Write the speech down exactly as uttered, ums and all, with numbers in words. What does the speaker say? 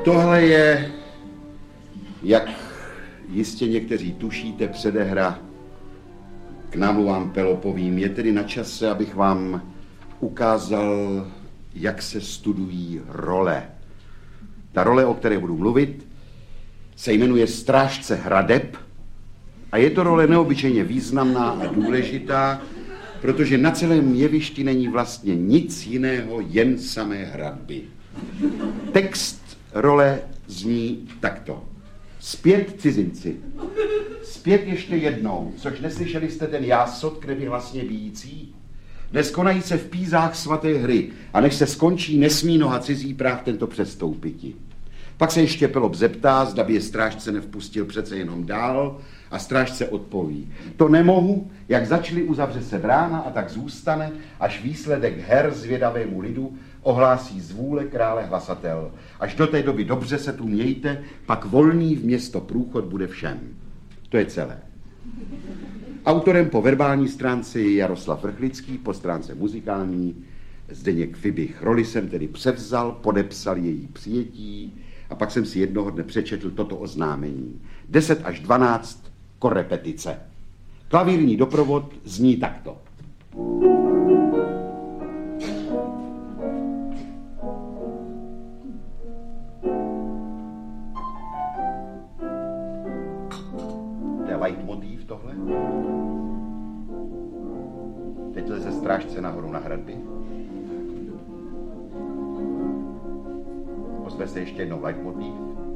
Tohle je, jak jistě někteří tušíte, předehra k námluvám Pelopovým. Je tedy na čase, abych vám ukázal, jak se studují role. Ta role, o které budu mluvit, se jmenuje Strážce hradeb a je to role neobyčejně významná a důležitá, protože na celém jevišti není vlastně nic jiného, jen samé hradby. Text role zní takto. Zpět cizinci. Zpět ještě jednou, což neslyšeli jste ten jásot krevy hlasně bijící? Dnes konají se v pízách svaté hry a než se skončí, nesmí noha cizí práv tento přestoupiti. Pak se ještě Pelop zeptá, zda by je strážce nevpustil přece jenom dál a strážce odpoví. To nemohu, jak začali, uzavře se brána a tak zůstane, až výsledek her zvědavému lidu ohlásí z vůle krále hlasatel. Až do té doby dobře se tu mějte, pak volný v město průchod bude všem. To je celé. Autorem po verbální stránce je Jaroslav Vrchlický, po stránce muzikální Zdeněk Fibich. Roli jsem tedy převzal, podepsal její přijetí a pak jsem si jednoho dne přečetl toto oznámení. deset až dvanáct korepetice. Klavírní doprovod zní takto. To je leitmotiv tohle. Teď leze strážce nahoru na hradby. Ozve se ještě jednou leitmotiv.